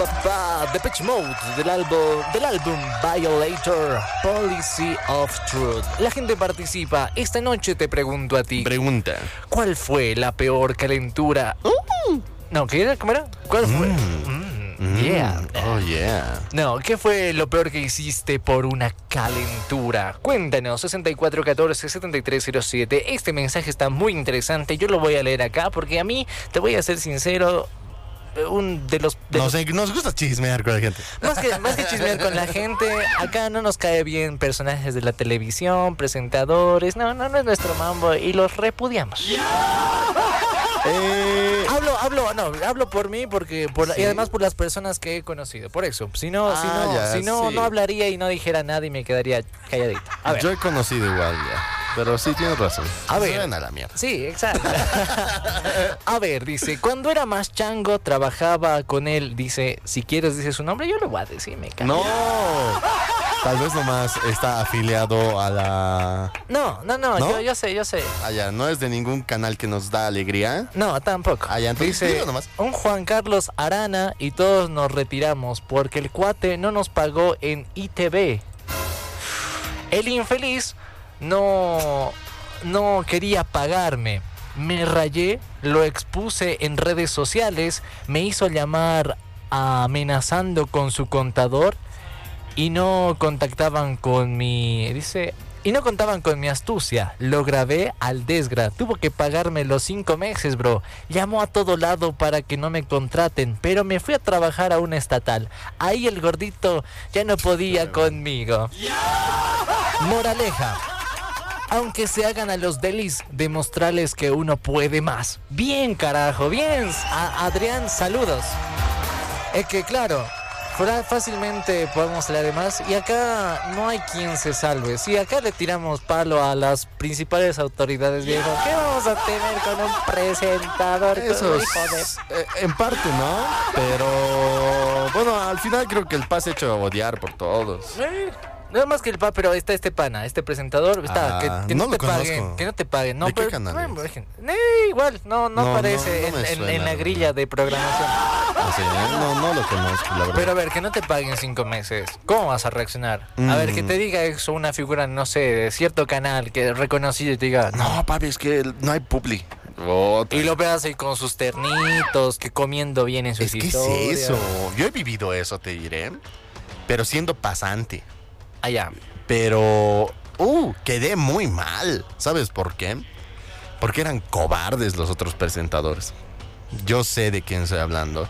Depeche Mode del álbum Violator, Policy of Truth. La gente participa. Esta noche te pregunto a ti. Pregunta. ¿Cuál fue la peor calentura? No, ¿qué era? ¿Cómo era? ¿Cuál fue? Yeah. Oh, yeah. No, ¿qué fue lo peor que hiciste por una calentura? Cuéntanos, 6414-7307. Este mensaje está muy interesante. Yo lo voy a leer acá porque a mí, te voy a ser sincero, Nos gusta chismear con la gente. Más que chismear con la gente, acá no nos cae bien personajes de la televisión, presentadores. No es nuestro mambo y los repudiamos. Hablo por mí porque y además por las personas que he conocido. Por eso, si no hablaría y no dijera nada y me quedaría calladito. A ver. Yo he conocido igual ya, pero sí tienes razón. A ver. A la mierda. Sí, exacto. A ver, dice, cuando era más chango trabajaba con él. Dice, si quieres dice su nombre, yo lo voy a decir, me cago. No. Tal vez nomás está afiliado a la... No. Yo sé. Ya, no es de ningún canal que nos da alegría. No, tampoco. Ya, entonces dice, nomás. un Juan Carlos Arana y todos nos retiramos porque el cuate no nos pagó en ITV. El infeliz no quería pagarme. Me rayé, lo expuse en redes sociales, me hizo llamar amenazando con su contador y no contaban con mi astucia. Lo grabé al desgra. Tuvo que pagarme los 5 meses, bro. Llamó a todo lado para que no me contraten, pero me fui a trabajar a una estatal. Ahí el gordito ya no podía conmigo. Moraleja. Aunque se hagan a los delis, demostrarles que uno puede más. Bien, carajo, bien. Adrián, saludos. Es que claro, fácilmente podemos hablar de más y acá no hay quien se salve. Si acá le tiramos palo a las principales autoridades, viejo, ¿qué vamos a tener con un presentador? Eso es, en parte, ¿no? Pero bueno, al final creo que el pase hecho a odiar por todos. No más que el pero está este pana, este presentador, está, que no te paguen, que no te paguen. No, ¿de pero, qué canal? Igual, no aparece en la grilla de programación. Sí, no lo conozco, la verdad. Pero a ver, que no te paguen 5 meses, ¿cómo vas a reaccionar? A ver, que te diga eso una figura, no sé, de cierto canal, que reconocido y te diga, no, papi, es que no hay publi. Y lo veas ahí con sus ternitos, que comiendo bien en sus historias. ¿Qué es eso? Yo he vivido eso, te diré, pero siendo pasante. Allá. Pero quedé muy mal. ¿Sabes por qué? Porque eran cobardes los otros presentadores. Yo sé de quién estoy hablando.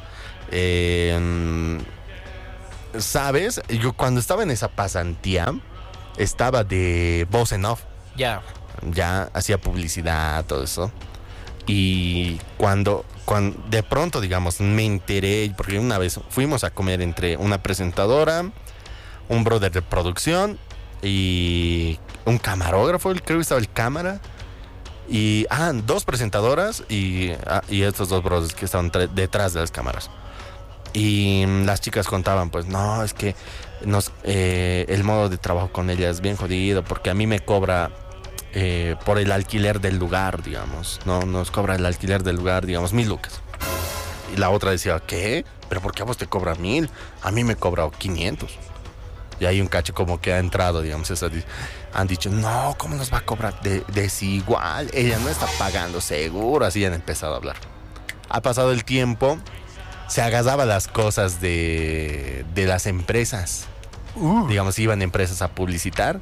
¿Sabes? Yo cuando estaba en esa pasantía estaba de voz en off. Ya hacía publicidad, todo eso. Y cuando de pronto, digamos, me enteré, porque una vez fuimos a comer entre una presentadora, un brother de producción y un camarógrafo, creo que estaba el cámara, y 2 presentadoras y estos 2 brothers que estaban detrás de las cámaras. Y las chicas contaban, pues no, es que el modo de trabajo con ella es bien jodido porque a mí me cobra por el alquiler del lugar, digamos, no nos cobra el alquiler del lugar, digamos, 1,000 lucas. Y la otra decía, ¿qué? ¿Pero por qué a vos te cobra 1,000? A mí me cobra 500. Y hay un cacho como que ha entrado, digamos, han dicho, no, ¿cómo nos va a cobrar desigual? Ella no está pagando seguro, así han empezado a hablar. Ha pasado el tiempo, se agasaba las cosas de las empresas. Digamos, iban empresas a publicitar.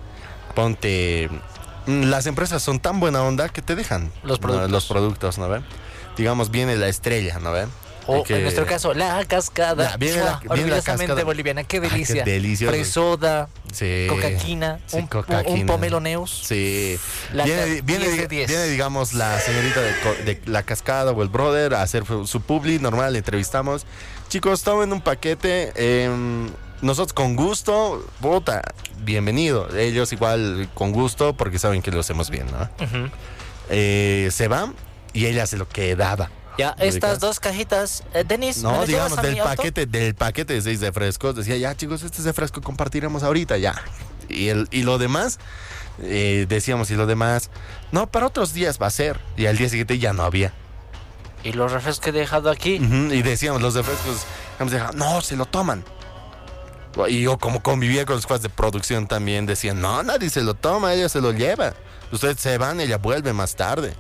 Las empresas son tan buena onda que te dejan los productos, ¿no ven? Digamos, viene la estrella, ¿no ven? O en nuestro caso, la cascada. Viene la cascada boliviana, qué delicia. Qué delicioso. Fresoda, sí. Cocaquina, sí, un pomeloneus. Sí. Viene, digamos, la señorita de la cascada o el brother a hacer su publi normal, le entrevistamos. Chicos, tomen un paquete. Nosotros con gusto, bienvenido. Ellos igual con gusto porque saben que lo hacemos bien, ¿no? Uh-huh. Se van y ella hace lo que daba. Ya, estas 2 cajitas, Denis, no, digamos, del paquete de 6 refrescos, decía, ya chicos, este es de fresco, compartiremos ahorita, ya. Y lo demás, decíamos, y lo demás, no, para otros días va a ser. Y al día siguiente ya no había. ¿Y los refrescos que he dejado aquí? Uh-huh, y decíamos, los refrescos Hemos dejado, no, se lo toman. Y yo, como convivía con los cuates de producción también, decían, no, nadie se lo toma, ella se lo lleva. Ustedes se van, ella vuelve más tarde.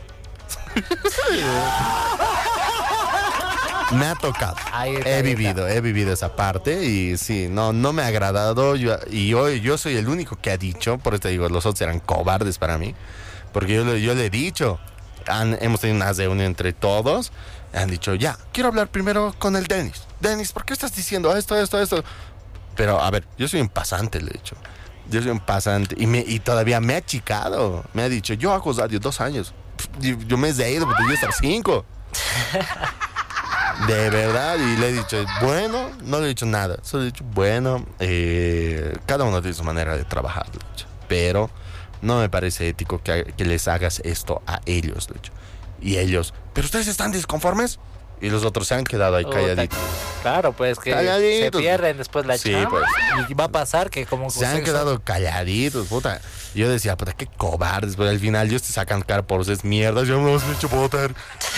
Me ha tocado. He vivido esa parte y sí, no me ha agradado. Yo soy el único que ha dicho, por eso te digo, los otros eran cobardes para mí. Porque yo le he dicho, hemos tenido una reunión entre todos, han dicho, ya, quiero hablar primero con el Dennis. Dennis, ¿por qué estás diciendo esto? Pero, a ver, yo soy un pasante, le he dicho. Yo soy un pasante y todavía me ha achicado. Me ha dicho, yo hago radio 2 años. Yo me he ido porque yo estar 5. De verdad, y le he dicho, bueno, no le he dicho nada. Solo he dicho, bueno, cada uno tiene su manera de trabajar, le he dicho. Pero no me parece ético que les hagas esto a ellos, le he dicho. Y ellos, ¿pero ustedes están disconformes? Y los otros se han quedado ahí calladitos. Claro, pues que calladitos. se pierden después la Sí, chamba. pues. Y va a pasar que como se han quedado calladitos, puta. Yo decía, puta, qué cobardes. Pero al final ellos te sacan cara por esas mierdas. Yo me he hecho votar.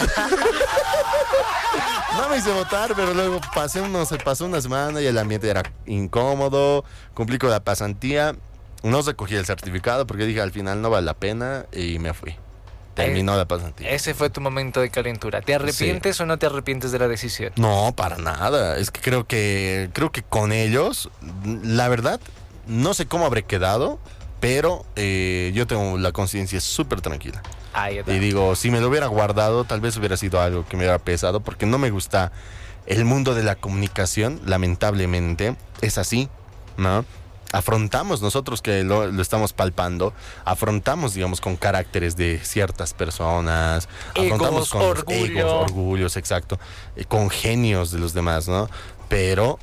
No me hice votar, pero luego pasó una semana y el ambiente era incómodo. Cumplí con la pasantía. No recogí el certificado porque dije, al final no vale la pena y me fui. Terminó la pasantía. Ese fue tu momento de calentura. ¿Te arrepientes o no te arrepientes de la decisión? No, para nada. Es que creo que con ellos, la verdad, no sé cómo habré quedado, pero yo tengo la conciencia súper tranquila. Y digo, si me lo hubiera guardado, tal vez hubiera sido algo que me hubiera pesado, porque no me gusta el mundo de la comunicación, lamentablemente, es así, ¿no? Afrontamos nosotros que lo estamos palpando, afrontamos, digamos, con caracteres de ciertas personas, afrontamos con orgullos, exacto, con genios de los demás, ¿no? Pero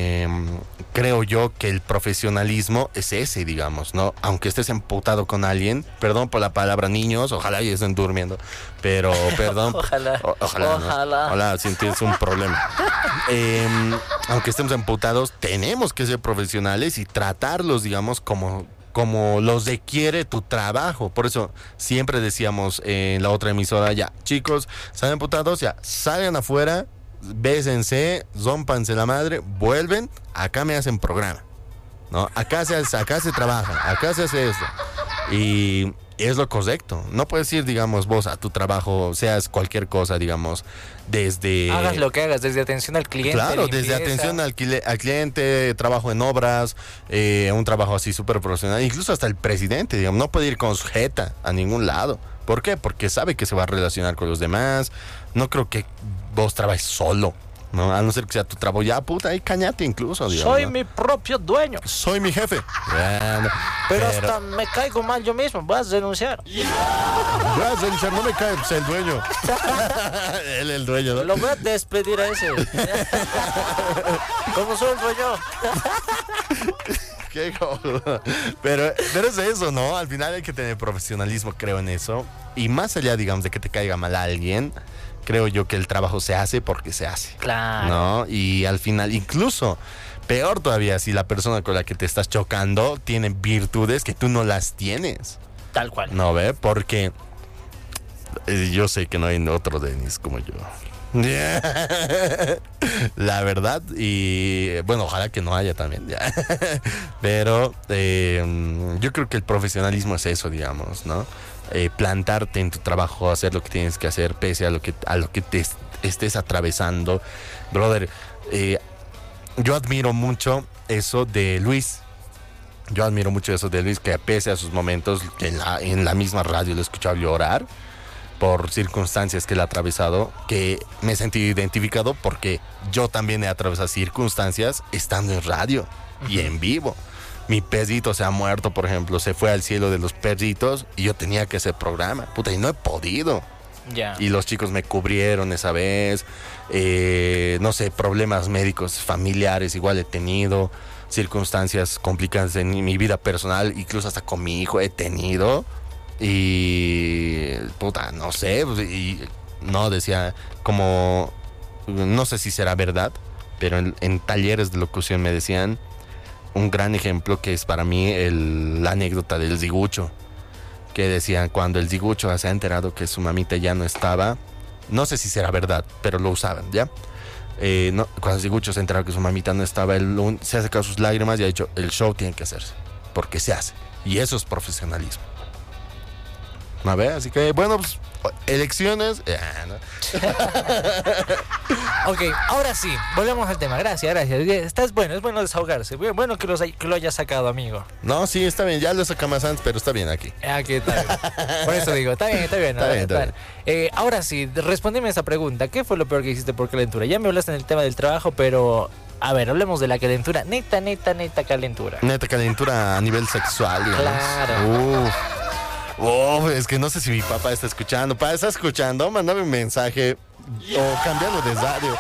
creo yo que el profesionalismo es ese, digamos, ¿no? Aunque estés emputado con alguien, perdón por la palabra niños, ojalá ya estén durmiendo, pero perdón. Ojalá, si tienes un problema. Aunque estemos emputados, tenemos que ser profesionales y tratarlos, digamos, como los requiere tu trabajo. Por eso siempre decíamos en la otra emisora, ya, chicos, salen emputados, ya, salgan afuera, bésense, zómpanse la madre, vuelven, acá me hacen programa, ¿no? Acá se trabaja, acá se hace esto. Y es lo correcto. No puedes ir, digamos, vos a tu trabajo, seas cualquier cosa, digamos, desde... Hagas lo que hagas, desde atención al cliente. Claro, limpieza. desde atención al cliente, trabajo en obras, un trabajo así súper profesional, incluso hasta el presidente, digamos, no puede ir con su jeta a ningún lado. ¿Por qué? Porque sabe que se va a relacionar con los demás. No creo que vos trabajes solo, ¿no? A no ser que sea tu trabajo, ya puta, ahí cañate incluso, digamos. Soy ¿no? mi propio dueño. Soy mi jefe. Bueno, pero hasta me caigo mal yo mismo, vas a denunciar. Vas a denunciar, no me cae, pues el dueño. Él el dueño, ¿no? Lo voy a despedir a ese. ¿Cómo soy el dueño? Qué joder. Pero es eso, ¿no? Al final hay que tener profesionalismo, creo en eso. Y más allá, digamos, de que te caiga mal a alguien, creo yo que el trabajo se hace porque se hace. Claro. ¿No? Y al final, incluso, peor todavía, si la persona con la que te estás chocando tiene virtudes que tú no las tienes. Tal cual. ¿No ve? Porque yo sé que no hay otro Dennis como yo. La verdad, y bueno, ojalá que no haya también. Pero yo creo que el profesionalismo es eso, digamos, ¿no? Plantarte en tu trabajo, hacer lo que tienes que hacer pese a lo que te estés atravesando. Brother, yo admiro mucho eso de Luis. Que pese a sus momentos en la misma radio lo he escuchado llorar por circunstancias que él ha atravesado, que me he sentido identificado porque yo también he atravesado circunstancias estando en radio y en vivo. Mi perrito se ha muerto, por ejemplo, se fue al cielo de los perritos y yo tenía que hacer programa, puta, y no he podido. Yeah. Y los chicos me cubrieron esa vez, no sé, problemas médicos familiares igual he tenido, circunstancias complicadas en mi vida personal, incluso hasta con mi hijo he tenido. Y puta, no sé, y no decía como, no sé si será verdad, pero en talleres de locución me decían un gran ejemplo que es para mí la anécdota del Zigucho, que decían cuando el Zigucho se ha enterado que su mamita ya no estaba, no sé si será verdad, pero lo usaban, ¿ya? No, cuando Sigucho se enteró que su mamita no estaba, él se ha sacado sus lágrimas y ha dicho, el show tiene que hacerse, porque se hace. Y eso es profesionalismo. ¿No ve? Así que, bueno, pues, elecciones... ¿no? Ok, ahora sí, volvemos al tema. Gracias. Es bueno desahogarse. Bueno que lo hayas sacado, amigo. No, sí, está bien. Ya lo sacamos antes, pero está bien aquí. Aquí está bien. Por eso digo, está bien. Está bien. Ahora sí, respondeme esa pregunta. ¿Qué fue lo peor que hiciste por calentura? Ya me hablaste en el tema del trabajo, pero... A ver, hablemos de la calentura. Neta calentura. Neta calentura a nivel sexual, digamos. Claro. Es que no sé si mi papá está escuchando. Papá, ¿está escuchando? Mándame un mensaje o cambiarlo de radio.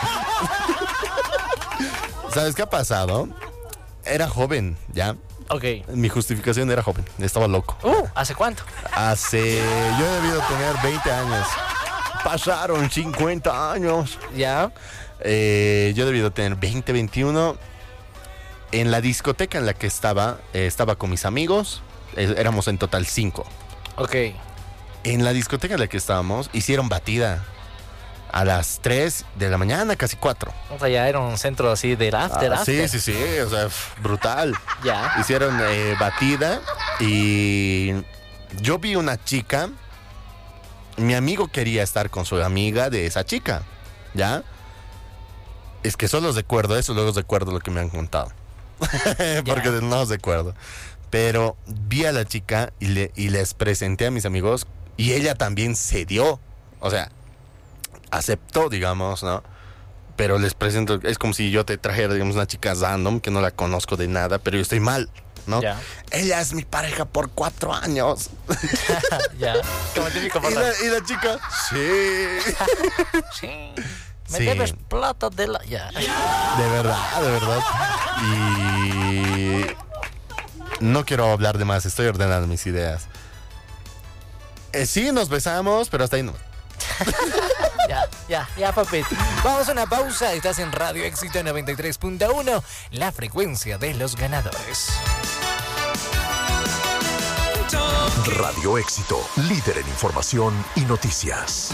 ¿Sabes qué ha pasado? Era joven, ¿ya? Ok. Mi justificación era joven. Estaba loco. ¿Hace cuánto? Yo he debido tener 20 años. Pasaron 50 años. ¿Ya? Yo he debido tener 20, 21. En la discoteca en la que estaba con mis amigos. Éramos en total 5. Ok. En la discoteca en la que estábamos, hicieron batida a las 3 de la mañana, casi 4. O sea, ya era un centro así del after. Sí, o sea, brutal. Ya. Hicieron batida y yo vi una chica. Mi amigo quería estar con su amiga de esa chica, ¿ya? Es que solo recuerdo eso, luego recuerdo lo que me han contado. Porque no recuerdo. Pero vi a la chica y les presenté a mis amigos y ella también cedió. O sea, aceptó, digamos, ¿no? Pero les presento, es como si yo te trajera, digamos, una chica random que no la conozco de nada, pero yo estoy mal, ¿no? Ya. Ella es mi pareja por 4 años. Ya. Como típico y la chica, sí. Sí. Me debes plata de la... Ya. De verdad. Y... no quiero hablar de más, estoy ordenando mis ideas. Sí, nos besamos, pero hasta ahí no. Ya, papito. Vamos a una pausa. Estás en Radio Éxito 93.1, la frecuencia de los ganadores. Radio Éxito, líder en información y noticias.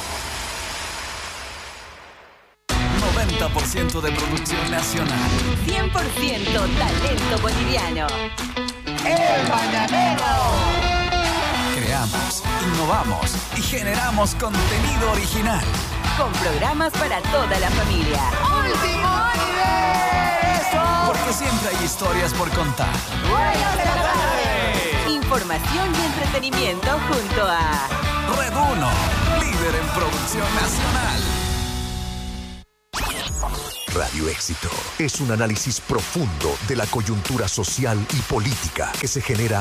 90% de producción nacional. 100% talento boliviano. El Mañanero. Creamos, innovamos y generamos contenido original. Con programas para toda la familia. ¡Último universo! Porque siempre hay historias por contar. ¡Buenas de la tarde! Información y entretenimiento junto a Red 1, líder en producción nacional. Radio Éxito es un análisis profundo de la coyuntura social y política que se genera